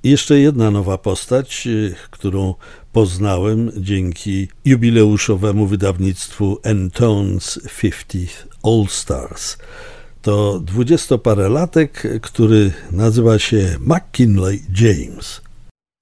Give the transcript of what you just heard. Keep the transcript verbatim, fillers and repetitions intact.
I jeszcze jedna nowa postać, którą poznałem dzięki jubileuszowemu wydawnictwu Entone's fiftieth All Stars. To dwudziestoparelatek, który nazywa się McKinley James.